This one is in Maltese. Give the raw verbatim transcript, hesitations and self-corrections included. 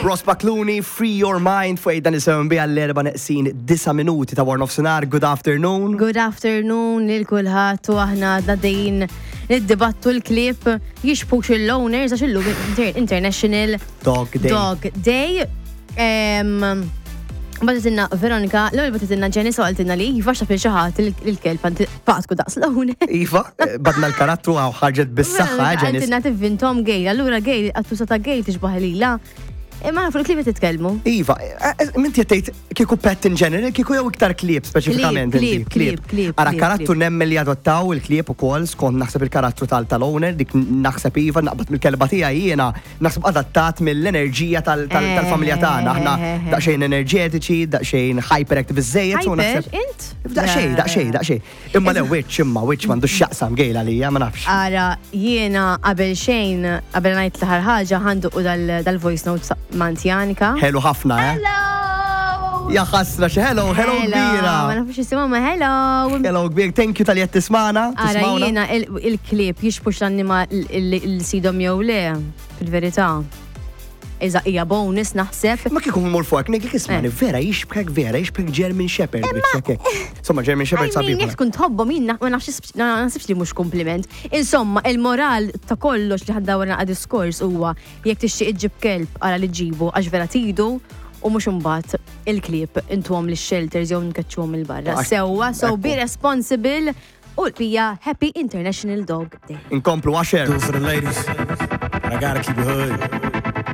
Prospa Clooney, Free Your Mind, fuq dan isem bi għall-erba neqsin disa minuti ta' Warn of Sinar. Good afternoon. Good afternoon lil kulħadd u aħna għaddejjin niddibattu l-klip jixpux il-owners għax illum International Dog Day. Dog Day. Um, Batitinna Veronika, l-għol batitinna Jenny soqaltinna li jifa xtaf il-ċaħat il-kelb għanti patku daqs l-għuni. Iva, badna l-karattru għaw ħarġet bis-saxħa, Jenny. Għaltinna tivvintom gej, allura gej, għattu sata gej tiġbaħ lila. Imma nafu l-klip titkellmu. Iva, minti jattejt kiku pet in general, kiku jew iktar klip specifikament. Klip, klip, klip. Ara karattru nemmel li adottaw il-klip u kol, skont naħseb il-karattru tal-owner, dik naħseb Iva, naqbat mill-kelba tija jiena, naħseb adattat mill-enerġija tal-familja tagħna. Aħna daqxejn enerġetiċi, daqxejn hyperactive iż-żejjed. Hyper, int? Daqxejn, daqxejn, daqxejn. Imma le witch, imma witch mandu xaqsam gejla li, ma nafx. Ara, jiena qabel xejn, qabel ngħid l-ħar ħaġa ħandu dal-voice note Mantjanika. Hello ħafna, eh? Hello! Ja ħasra xe, hello, hello kbira. Ma nafux jisimaw ma hello. Hello kbir, thank you tal-jett tismana. Ara jiena il-klip jixpux l-annima il-sidom jew le, fil-verità. Iżda hija bonus naħseb. Ma kieku mur fuq, nek ismani, vera jixbħek vera, jixbħek German Shepherd, biċċek. Insomma, German Shepherd sabi. Jek tkun tħobbom jien ma naħsibx li mhux kompliment. Insomma, il-moral ta' kollox li ħaddawra naqa' diskors huwa jekk tixtieq iġġib kelb ara li ġibu għax vera tidu u mhux imbagħad il-klieb intuhom lix-shelters jew nkeċċuhom il-barra. Sewwa, so be responsible u hija Happy International Dog Day. Inkomplu għaxer. Do it for the ladies. I gotta keep it hood.